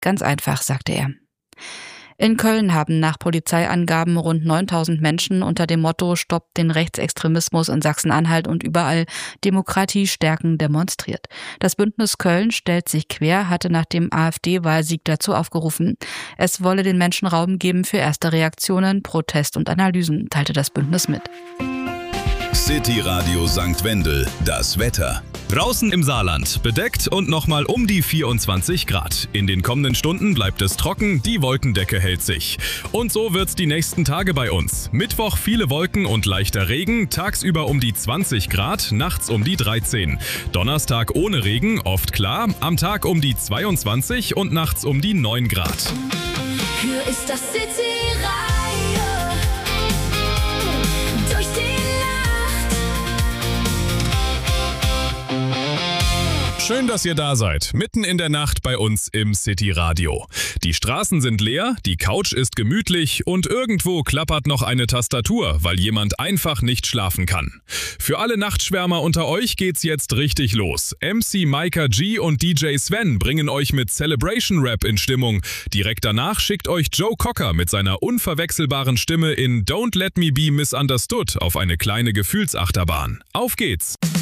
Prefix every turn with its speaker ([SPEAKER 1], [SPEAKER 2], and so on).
[SPEAKER 1] Ganz einfach, sagte er. In Köln haben nach Polizeiangaben rund 9.000 Menschen unter dem Motto »Stoppt den Rechtsextremismus in Sachsen-Anhalt und überall Demokratie stärken« demonstriert. Das Bündnis Köln stellt sich quer, hatte nach dem AfD-Wahlsieg dazu aufgerufen. Es wolle den Menschen Raum geben für erste Reaktionen, Protest und Analysen, teilte das Bündnis mit.
[SPEAKER 2] City Radio St. Wendel, das Wetter.
[SPEAKER 3] Draußen im Saarland bedeckt und nochmal um die 24 Grad. In den kommenden Stunden bleibt es trocken, die Wolkendecke hält sich. Und so wird's die nächsten Tage bei uns. Mittwoch viele Wolken und leichter Regen, tagsüber um die 20 Grad, nachts um die 13. Donnerstag ohne Regen, oft klar, am Tag um die 22 und nachts um die 9 Grad.
[SPEAKER 4] Hier ist das City-Radio. Durch die
[SPEAKER 3] Schön, dass ihr da seid. Mitten in der Nacht bei uns im City Radio. Die Straßen sind leer, die Couch ist gemütlich und irgendwo klappert noch eine Tastatur, weil jemand einfach nicht schlafen kann. Für alle Nachtschwärmer unter euch geht's jetzt richtig los. MC Micah G und DJ Sven bringen euch mit Celebration Rap in Stimmung. Direkt danach schickt euch Joe Cocker mit seiner unverwechselbaren Stimme in Don't Let Me Be Misunderstood auf eine kleine Gefühlsachterbahn. Auf geht's!